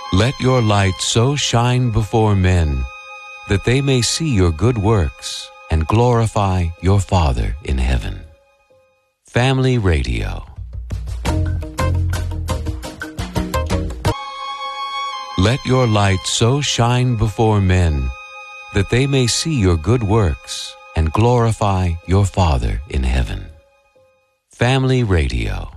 Let your light so shine before men that they may see your good works and glorify your Father in heaven. Family Radio. Let your light so shine before men that they may see your good works and glorify your Father in heaven. Family Radio.